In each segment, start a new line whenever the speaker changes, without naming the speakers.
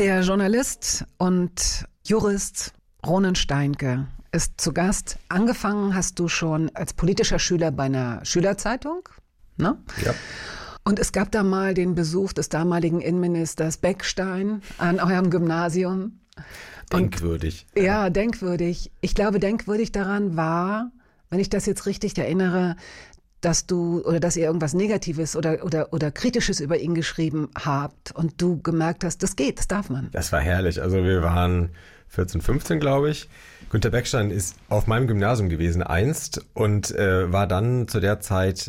Der Journalist und Jurist Ronen Steinke ist zu Gast. Angefangen hast du schon als politischer Schüler bei einer Schülerzeitung, ne?
Ja.
Und es gab da mal den Besuch des damaligen Innenministers Beckstein an eurem Gymnasium.
Denkwürdig.
Und, ja, denkwürdig. Ich glaube, denkwürdig daran war, wenn ich das jetzt richtig erinnere, dass ihr irgendwas Negatives oder Kritisches über ihn geschrieben habt und du gemerkt hast, das geht, das darf man.
Das war herrlich. Also wir waren 14, 15, glaube ich. Günter Beckstein ist auf meinem Gymnasium gewesen einst und war dann zu der Zeit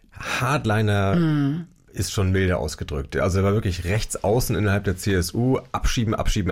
Hardliner, ist schon milde ausgedrückt. Also er war wirklich rechts außen innerhalb der CSU, abschieben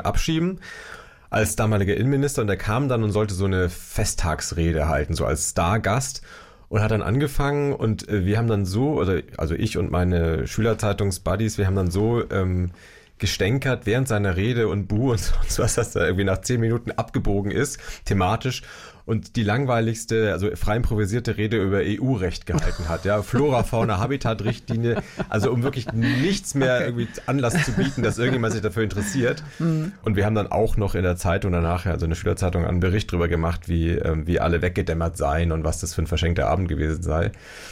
als damaliger Innenminister, und er kam dann und sollte so eine Festtagsrede halten, so als Stargast, und hat dann angefangen, und wir haben dann so, also ich und meine Schülerzeitungs-Buddies, wir haben dann so gestänkert während seiner Rede und und so was, dass da irgendwie nach 10 Minuten abgebogen ist, thematisch, und die langweiligste, also frei improvisierte Rede über EU-Recht gehalten hat, ja, Flora, Fauna, Habitat-Richtlinie, also um wirklich nichts mehr irgendwie Anlass zu bieten, dass irgendjemand sich dafür interessiert. Und wir haben dann auch noch in der Zeitung danach, also eine Schülerzeitung, einen Bericht drüber gemacht, wie alle weggedämmert seien und was das für ein verschenkter Abend gewesen sei.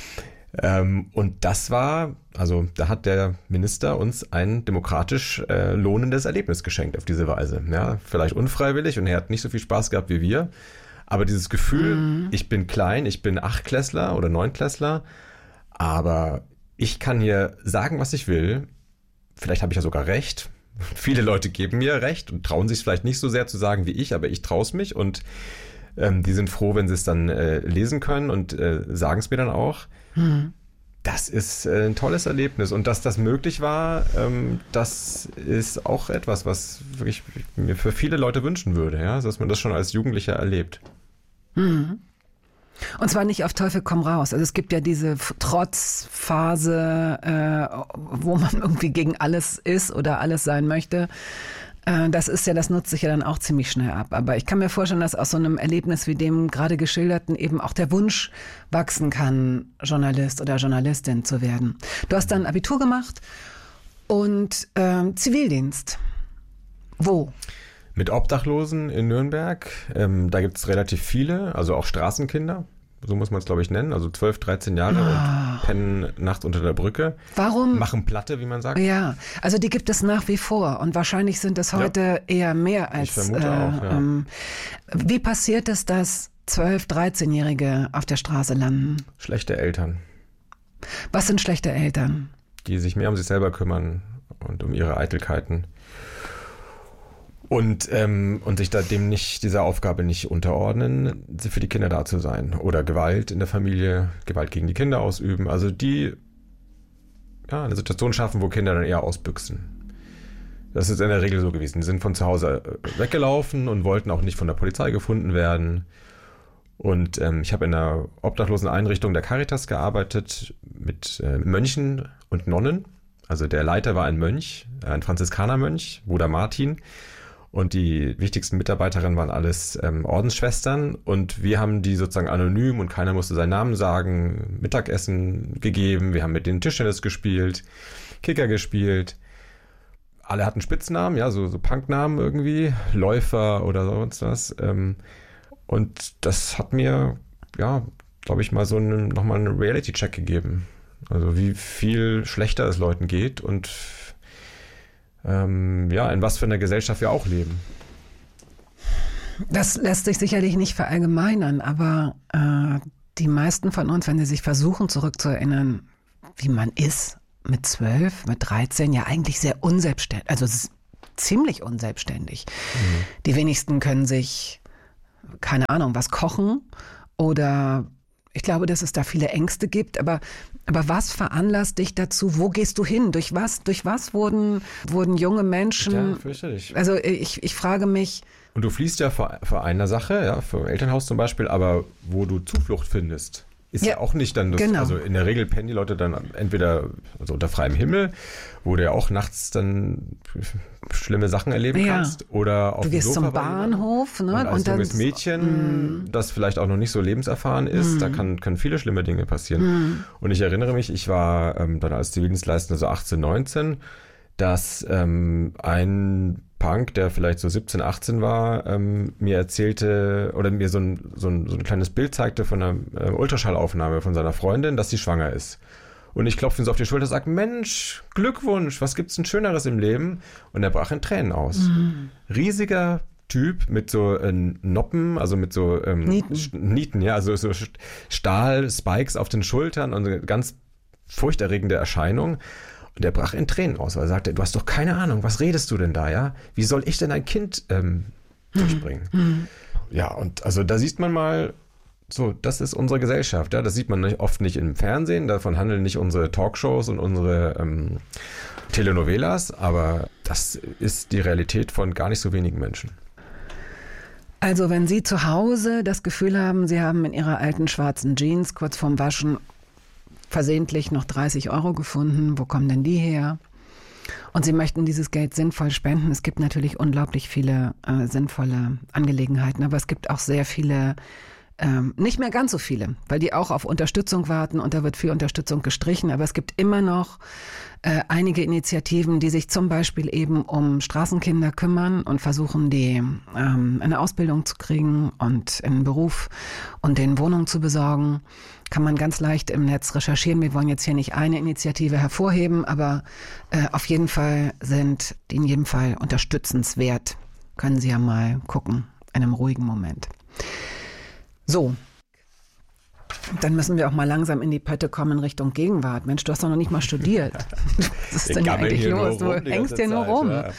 Und das war, also da hat der Minister uns ein demokratisch lohnendes Erlebnis geschenkt auf diese Weise. Ja, vielleicht unfreiwillig, und er hat nicht so viel Spaß gehabt wie wir. Aber dieses Gefühl, ich bin klein, ich bin 8-Klässler oder 9-Klässler, aber ich kann hier sagen, was ich will. Vielleicht habe ich ja sogar recht. Viele Leute geben mir recht und trauen sich vielleicht nicht so sehr zu sagen wie ich, aber ich traue es mich, und die sind froh, wenn sie es dann lesen können und sagen es mir dann auch. Das ist ein tolles Erlebnis, und dass das möglich war, das ist auch etwas, was wirklich mir für viele Leute wünschen würde, ja, dass man das schon als Jugendlicher erlebt.
Und zwar nicht auf Teufel komm raus. Also es gibt ja diese Trotzphase, wo man irgendwie gegen alles ist oder alles sein möchte. Das nutzt sich ja dann auch ziemlich schnell ab. Aber ich kann mir vorstellen, dass aus so einem Erlebnis wie dem gerade geschilderten eben auch der Wunsch wachsen kann, Journalist oder Journalistin zu werden. Du hast dann Abitur gemacht und Zivildienst. Wo?
Mit Obdachlosen in Nürnberg. Da gibt es relativ viele, also auch Straßenkinder. So muss man es, glaube ich, nennen. Also 12, 13 Jahre und pennen nachts unter der Brücke.
Warum?
Machen Platte, wie man sagt.
Ja, also die gibt es nach wie vor. Und wahrscheinlich sind es heute eher mehr als...
Ich vermute auch, ja.
Wie passiert es, dass 12-, 13-Jährige auf der Straße landen?
Schlechte Eltern.
Was sind schlechte Eltern?
Die sich mehr um sich selber kümmern und um ihre Eitelkeiten. Und sich dieser Aufgabe nicht unterordnen, für die Kinder da zu sein. Oder Gewalt in der Familie, Gewalt gegen die Kinder ausüben. Also die eine Situation schaffen, wo Kinder dann eher ausbüchsen. Das ist in der Regel so gewesen. Die sind von zu Hause weggelaufen und wollten auch nicht von der Polizei gefunden werden. Und ich habe in einer obdachlosen Einrichtung der Caritas gearbeitet mit Mönchen und Nonnen. Also der Leiter war ein Mönch, ein Franziskanermönch, Bruder Martin. Und die wichtigsten Mitarbeiterinnen waren alles Ordensschwestern, und wir haben die sozusagen anonym, und keiner musste seinen Namen sagen, Mittagessen gegeben, wir haben mit denen Tischtennis gespielt, Kicker gespielt. Alle hatten Spitznamen, ja, so Punknamen irgendwie, Läufer oder sonst was. Und das hat mir, ja, glaube ich, mal nochmal einen Reality-Check gegeben. Also wie viel schlechter es Leuten geht und in was für einer Gesellschaft wir auch leben.
Das lässt sich sicherlich nicht verallgemeinern, aber die meisten von uns, wenn sie sich versuchen zurückzuerinnern, wie man ist mit 12, mit 13, ja eigentlich sehr unselbstständig, also ziemlich unselbstständig. Die wenigsten können sich, keine Ahnung, was kochen, oder ich glaube, dass es da viele Ängste gibt, aber was veranlasst dich dazu? Wo gehst du hin? Durch was wurden junge Menschen?
Ja, fürchterlich.
Also ich frage mich.
Und du fließt ja vor einer Sache, ja, vor Elternhaus zum Beispiel, aber wo du Zuflucht findest, ist ja auch nicht dann das,
genau.
Also in der Regel pennen die Leute dann entweder unter freiem Himmel, wo du ja auch nachts dann schlimme Sachen erleben kannst, oder auf
du gehst zum Bahnhof, ne?
Und als junges Mädchen, das vielleicht auch noch nicht so lebenserfahren ist, da können viele schlimme Dinge passieren. Und ich erinnere mich, ich war dann als Zivildienstleistender so 18, 19, dass ein Punk, der vielleicht so 17, 18 war, mir erzählte oder mir so ein kleines Bild zeigte von einer Ultraschallaufnahme von seiner Freundin, dass sie schwanger ist. Und ich klopfe ihn so auf die Schulter und sage, Mensch, Glückwunsch, was gibt's denn Schöneres im Leben? Und er brach in Tränen aus. Riesiger Typ mit so Noppen, also mit so Nieten, ja, also so Stahl-Spikes auf den Schultern und eine ganz furchterregende Erscheinung. Und er brach in Tränen aus, weil er sagte, du hast doch keine Ahnung, was redest du denn da, ja? Wie soll ich denn ein Kind durchbringen? Ja, und also da sieht man mal, so, das ist unsere Gesellschaft, ja, das sieht man oft nicht im Fernsehen, davon handeln nicht unsere Talkshows und unsere Telenovelas, aber das ist die Realität von gar nicht so wenigen Menschen.
Also wenn Sie zu Hause das Gefühl haben, Sie haben in Ihrer alten schwarzen Jeans kurz vorm Waschen versehentlich noch 30 € gefunden, wo kommen denn die her? Und Sie möchten dieses Geld sinnvoll spenden. Es gibt natürlich unglaublich viele sinnvolle Angelegenheiten, aber es gibt auch sehr viele, nicht mehr ganz so viele, weil die auch auf Unterstützung warten und da wird viel Unterstützung gestrichen, aber es gibt immer noch einige Initiativen, die sich zum Beispiel eben um Straßenkinder kümmern und versuchen, die eine Ausbildung zu kriegen und einen Beruf und denen Wohnung zu besorgen. Kann man ganz leicht im Netz recherchieren. Wir wollen jetzt hier nicht eine Initiative hervorheben, aber auf jeden Fall sind die in jedem Fall unterstützenswert. Können Sie ja mal gucken, in einem ruhigen Moment. So, dann müssen wir auch mal langsam in die Pötte kommen in Richtung Gegenwart. Mensch, du hast doch noch nicht mal studiert. Was ist denn hier eigentlich los? Du hängst hier nur rum. Ja.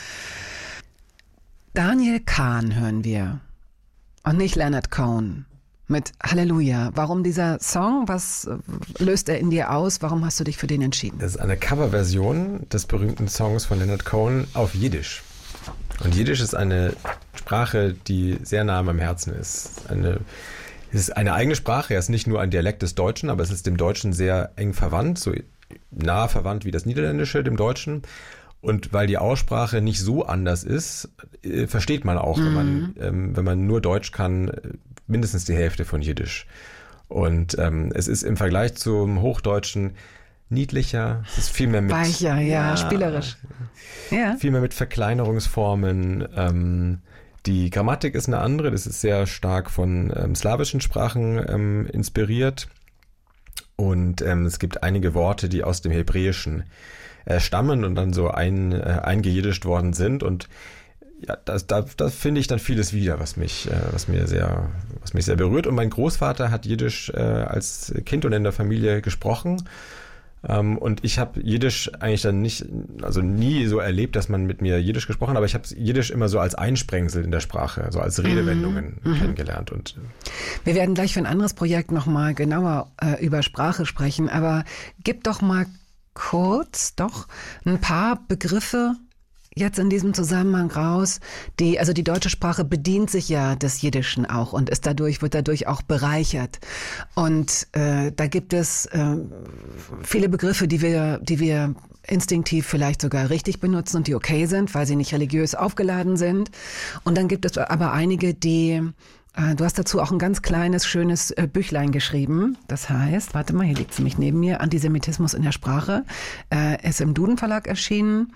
Daniel Kahn hören wir und nicht Leonard Cohen mit Halleluja. Warum dieser Song? Was löst er in dir aus? Warum hast du dich für den entschieden?
Das ist eine Coverversion des berühmten Songs von Leonard Cohen auf Jiddisch. Und Jiddisch ist eine Sprache, die sehr nah an meinem Herzen ist. Es ist eine eigene Sprache, es ist nicht nur ein Dialekt des Deutschen, aber es ist dem Deutschen sehr eng verwandt, so nah verwandt wie das Niederländische dem Deutschen. Und weil die Aussprache nicht so anders ist, versteht man auch, wenn man nur Deutsch kann, mindestens die Hälfte von Jiddisch. Und es ist im Vergleich zum Hochdeutschen niedlicher, es ist viel mehr mit...
Weicher, ja, spielerisch. Ja.
Viel mehr mit Verkleinerungsformen. Die Grammatik ist eine andere, das ist sehr stark von slawischen Sprachen inspiriert. Und es gibt einige Worte, die aus dem Hebräischen stammen und dann so eingejiddischt worden sind. Und ja, da finde ich dann vieles wieder, was mich sehr berührt. Und mein Großvater hat Jiddisch als Kind und in der Familie gesprochen. Und ich habe Jiddisch eigentlich dann nie so erlebt, dass man mit mir Jiddisch gesprochen hat, aber ich habe Jiddisch immer so als Einsprengsel in der Sprache, so als Redewendungen kennengelernt. Und
wir werden gleich für ein anderes Projekt nochmal genauer über Sprache sprechen, aber gib doch mal kurz ein paar Begriffe jetzt in diesem Zusammenhang raus. Die deutsche Sprache bedient sich ja des Jiddischen auch und wird dadurch auch bereichert. Und da gibt es viele Begriffe, die wir instinktiv vielleicht sogar richtig benutzen und die okay sind, weil sie nicht religiös aufgeladen sind. Und dann gibt es aber einige, du hast dazu auch ein ganz kleines, schönes Büchlein geschrieben. Das heißt, warte mal, hier liegt es nämlich neben mir, Antisemitismus in der Sprache. Ist im Duden Verlag erschienen.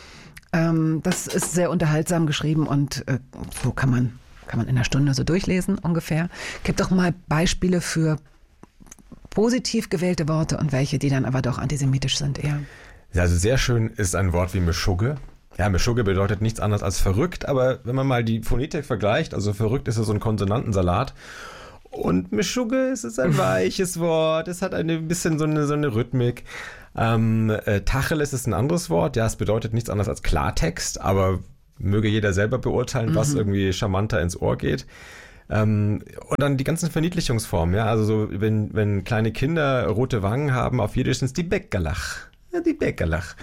Das ist sehr unterhaltsam geschrieben und so kann man in einer Stunde so durchlesen ungefähr. Gibt doch mal Beispiele für positiv gewählte Worte und welche, die dann aber doch antisemitisch sind eher.
Ja, also sehr schön ist ein Wort wie Meschugge. Ja, Meschugge bedeutet nichts anderes als verrückt, aber wenn man mal die Phonetik vergleicht, also verrückt ist ja so ein Konsonantensalat. Und Meschugge ist ein weiches Wort, es hat ein bisschen so eine Rhythmik. Tacheles ist ein anderes Wort, ja, es bedeutet nichts anderes als Klartext, aber möge jeder selber beurteilen, was irgendwie charmanter ins Ohr geht. Und dann die ganzen Verniedlichungsformen, ja, also so, wenn kleine Kinder rote Wangen haben, auf Jiddisch sind es die Bäckerlach. Ja, die Bäckerlach.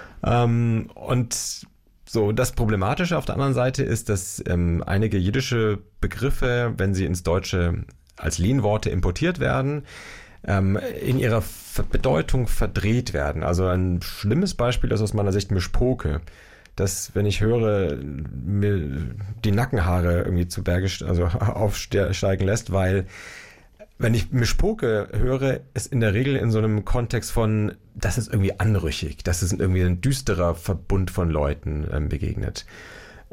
Und so, das Problematische auf der anderen Seite ist, dass einige jiddische Begriffe, wenn sie ins Deutsche als Lehnworte importiert werden, in ihrer Bedeutung verdreht werden. Also ein schlimmes Beispiel ist aus meiner Sicht Mischpoke. Dass, wenn ich höre, mir die Nackenhaare irgendwie zu Berge, also aufsteigen lässt, weil wenn ich Mischpoke höre, ist in der Regel in so einem Kontext von, das ist irgendwie anrüchig, das ist irgendwie ein düsterer Verbund von Leuten begegnet.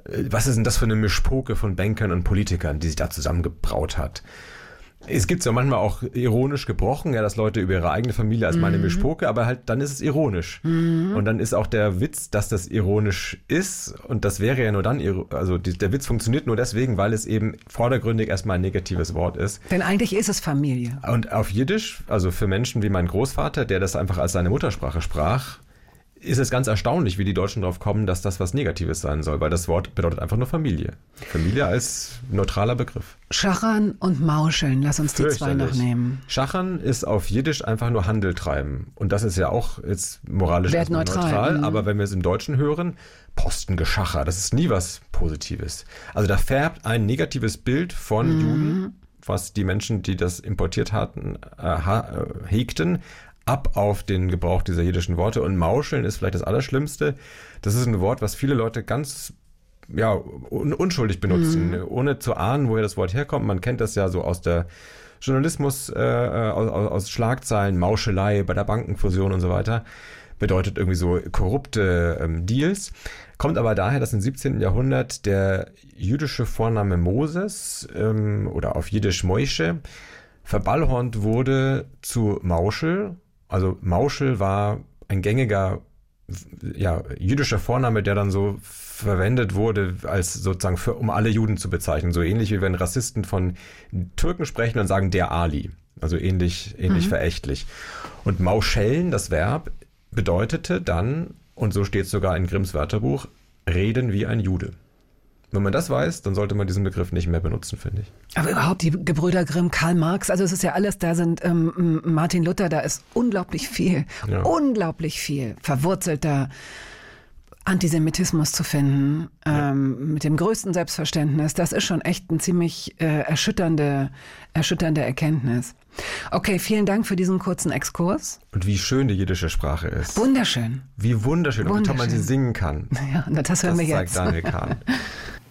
Was ist denn das für eine Mischpoke von Bankern und Politikern, die sich da zusammengebraut hat? Es gibt ja manchmal auch ironisch gebrochen, ja, dass Leute über ihre eigene Familie als meine Mischpoke, aber halt dann ist es ironisch. Und dann ist auch der Witz, dass das ironisch ist, und das wäre ja nur dann, der Witz funktioniert nur deswegen, weil es eben vordergründig erstmal ein negatives Wort ist.
Denn eigentlich ist es Familie.
Und auf Jiddisch, also für Menschen wie mein Großvater, der das einfach als seine Muttersprache sprach, ist es ganz erstaunlich, wie die Deutschen drauf kommen, dass das was Negatives sein soll, weil das Wort bedeutet einfach nur Familie. Familie als neutraler Begriff.
Schachern und Mauscheln, lass uns die zwei noch nehmen.
Schachern ist auf Jiddisch einfach nur Handel treiben. Und das ist ja auch jetzt moralisch neutral, aber wenn wir es im Deutschen hören, Postengeschacher, das ist nie was Positives. Also da färbt ein negatives Bild von Juden, was die Menschen, die das importiert hatten, hegten, ab auf den Gebrauch dieser jiddischen Worte. Und Mauscheln ist vielleicht das Allerschlimmste. Das ist ein Wort, was viele Leute ganz unschuldig benutzen, ohne zu ahnen, woher das Wort herkommt. Man kennt das ja so aus der Journalismus, aus Schlagzeilen, Mauschelei bei der Bankenfusion und so weiter. Bedeutet irgendwie so korrupte Deals. Kommt aber daher, dass im 17. Jahrhundert der jüdische Vorname Moses oder auf Jiddisch Moishe verballhornt wurde zu Mauschel. Also Mauschel war ein gängiger jüdischer Vorname, der dann so verwendet wurde, als sozusagen um alle Juden zu bezeichnen. So ähnlich wie wenn Rassisten von Türken sprechen und sagen der Ali. Also ähnlich verächtlich. Und Mauschellen, das Verb, bedeutete dann, und so steht es sogar in Grimms Wörterbuch, reden wie ein Jude. Wenn man das weiß, dann sollte man diesen Begriff nicht mehr benutzen, finde ich.
Aber überhaupt die Gebrüder Grimm, Karl Marx, also es ist ja alles, da sind Martin Luther, da ist unglaublich viel verwurzelter Antisemitismus zu finden, mit dem größten Selbstverständnis. Das ist schon echt ein ziemlich erschütternde Erkenntnis. Okay, vielen Dank für diesen kurzen Exkurs.
Und wie schön die jiddische Sprache ist.
Wunderschön.
Wie wunderschön. Und wie toll man sie singen kann.
Ja, das hören wir jetzt.
Das zeigt Daniel Kahn.